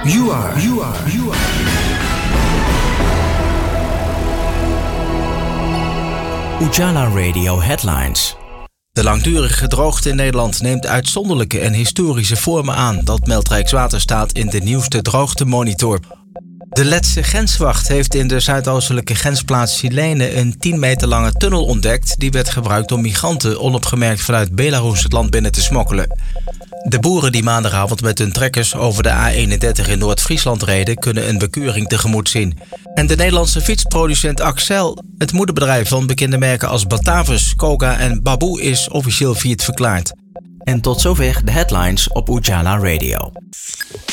You are. Ujala Radio Headlines. De langdurige droogte in Nederland neemt uitzonderlijke en historische vormen aan. Dat meldt Rijkswaterstaat in de nieuwste droogtemonitor. De Letse grenswacht heeft in de zuidoostelijke grensplaats Silene een 10 meter lange tunnel ontdekt. Die werd gebruikt om migranten onopgemerkt vanuit Belarus het land binnen te smokkelen. De boeren die maandagavond met hun trekkers over de A31 in Noord-Friesland reden, kunnen een bekeuring tegemoet zien. En de Nederlandse fietsproducent Axel, het moederbedrijf van bekende merken als Batavus, Koga en Baboe, is officieel failliet verklaard. En tot zover de headlines op Ujala Radio.